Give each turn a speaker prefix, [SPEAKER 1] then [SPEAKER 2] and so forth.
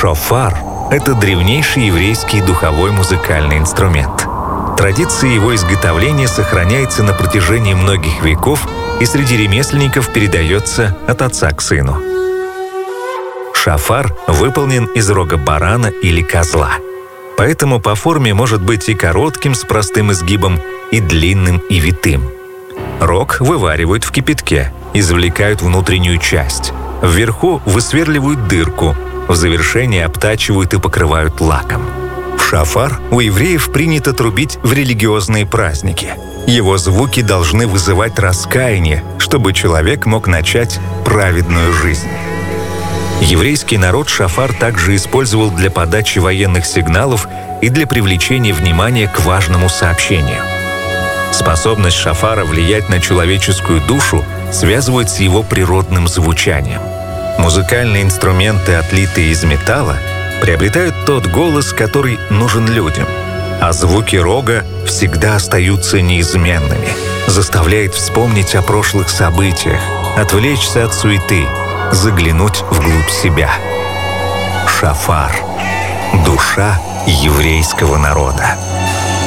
[SPEAKER 1] Шофар — это древнейший еврейский духовой музыкальный инструмент. Традиция его изготовления сохраняется на протяжении многих веков и среди ремесленников передается от отца к сыну. Шофар выполнен из рога барана или козла. Поэтому по форме может быть и коротким с простым изгибом, и длинным и витым. Рог вываривают в кипятке, извлекают внутреннюю часть. Вверху высверливают дырку, в завершении обтачивают и покрывают лаком. В шофар у евреев принято трубить в религиозные праздники. Его звуки должны вызывать раскаяние, чтобы человек мог начать праведную жизнь. Еврейский народ шофар также использовал для подачи военных сигналов и для привлечения внимания к важному сообщению. Способность шофара влиять на человеческую душу связывают с его природным звучанием. Музыкальные инструменты, отлитые из металла, приобретают тот голос, который нужен людям, а звуки рога всегда остаются неизменными, заставляет вспомнить о прошлых событиях, отвлечься от суеты, заглянуть вглубь себя. Шофар — душа еврейского народа.